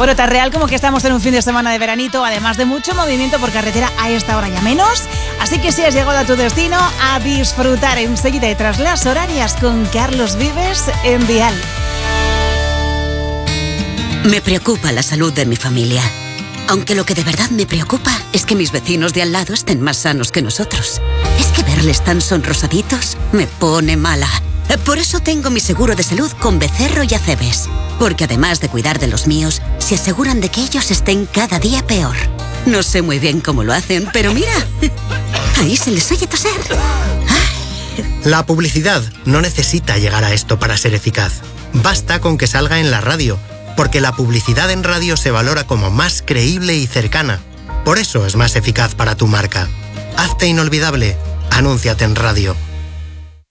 Bueno, tan real como que estamos en un fin de semana de veranito, además de mucho movimiento por carretera a esta hora ya menos. Así que si has llegado a tu destino, a disfrutar enseguida y tras las horarias con Carlos Vives en Dial. Me preocupa la salud de mi familia. Aunque lo que de verdad me preocupa es que mis vecinos de al lado estén más sanos que nosotros. Es que verles tan sonrosaditos me pone mala. Por eso tengo mi seguro de salud con Becerro y Acebes. Porque además de cuidar de los míos, se aseguran de que ellos estén cada día peor. No sé muy bien cómo lo hacen, pero mira, ahí se les oye toser. La publicidad no necesita llegar a esto para ser eficaz. Basta con que salga en la radio, porque la publicidad en radio se valora como más creíble y cercana. Por eso es más eficaz para tu marca. Hazte inolvidable. Anúnciate en radio.